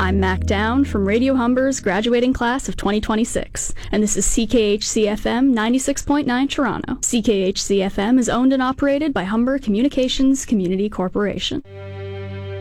I'm Mac Down from Radio Humber's graduating class of 2026, and this is CKHC-FM 96.9 Toronto. CKHC-FM is owned and operated by Humber Communications Community Corporation.